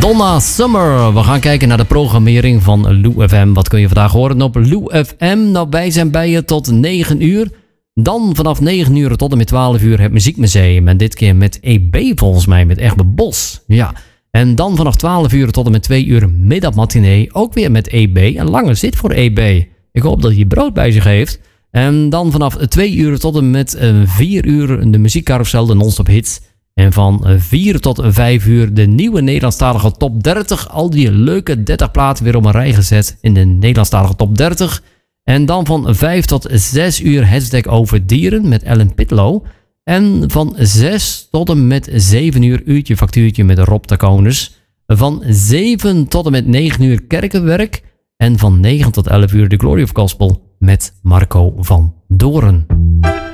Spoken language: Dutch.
Donna Summer. We gaan kijken naar de programmering van Lou FM. Wat kun je vandaag horen op Lou FM? Nou, wij zijn bij je tot 9 uur. Dan vanaf 9 uur tot en met 12 uur het Muziekmuseum. En dit keer met EB volgens mij, met Egbert Bos. Ja. En dan vanaf 12 uur tot en met 2 uur middagmatinee. Ook weer met EB. Een lange zit voor EB. Ik hoop dat hij brood bij zich heeft. En dan vanaf 2 uur tot en met 4 uur de muziekcarousel, de non-stop hits. En van 4 tot 5 uur de nieuwe Nederlandstalige top 30. Al die leuke 30 platen weer op een rij gezet in de Nederlandstalige top 30. En dan van 5 tot 6 uur hashtag over dieren met Ellen Pitlow. En van 6 tot en met 7 uur uurtje factuurtje met Rob Taconis. Van 7 tot en met 9 uur kerkenwerk. En van 9 tot 11 uur de Glory of Gospel met Marco van Doorn.